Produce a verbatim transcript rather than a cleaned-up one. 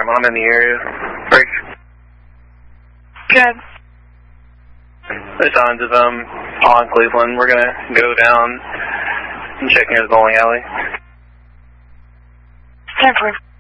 Paramount, I'm in the area. Break. Good. The signs of um, on Cleveland. We're going to go down and check near the bowling alley. ten four.